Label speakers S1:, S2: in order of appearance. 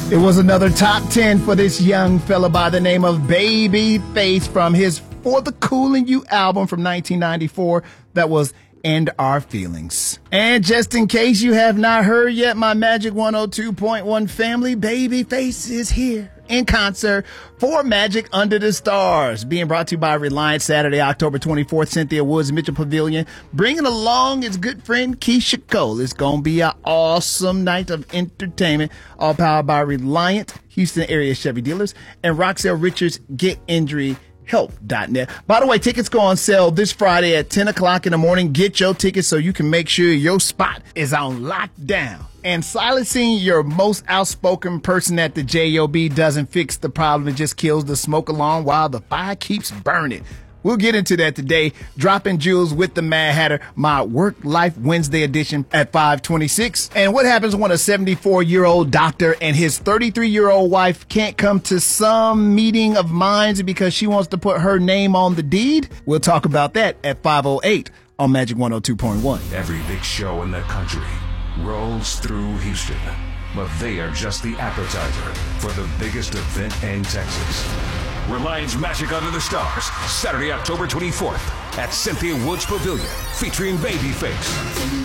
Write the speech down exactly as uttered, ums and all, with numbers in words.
S1: It was another top ten for this young fella by the name of Babyface from his For the Coolin' You album from nineteen ninety-four that was And Our Feelings. And just in case you have not heard yet, my Magic one oh two point one family, Babyface is here in concert for Magic Under the Stars, being brought to you by Reliance Saturday, October twenty-fourth, Cynthia Woods Mitchell Pavilion, bringing along his good friend Keisha Cole. It's going to be an awesome night of entertainment, all powered by Reliant, Houston area Chevy dealers, and Roxelle Richards Get Injury Help dot net. By the way, tickets go on sale this Friday at ten o'clock in the morning. Get your tickets so you can make sure your spot is on lockdown. And silencing your most outspoken person at the J O B doesn't fix the problem. It just kills the smoke alarm while the fire keeps burning. We'll get into that today. Dropping Jewels with the Mad Hatter, my Work Life Wednesday edition at five twenty-six. And what happens when a seventy-four-year-old doctor and his thirty-three-year-old wife can't come to some meeting of minds because she wants to put her name on the deed? We'll talk about that at five oh eight on Magic one oh two point one.
S2: Every big show in the country rolls through Houston, but they are just the appetizer for the biggest event in Texas. Reliance Magic Under the Stars, Saturday, October twenty-fourth at Cynthia Woods Pavilion, featuring Babyface.